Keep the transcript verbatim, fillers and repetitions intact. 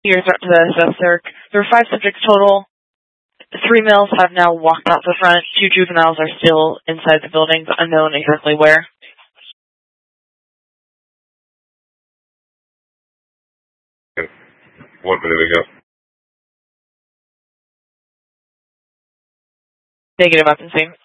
Years up to the Circ. There were five subjects total. Three males have now walked out the front. Two juveniles are still inside the building, but unknown exactly where. One minute ago. Negative, I've been seeing.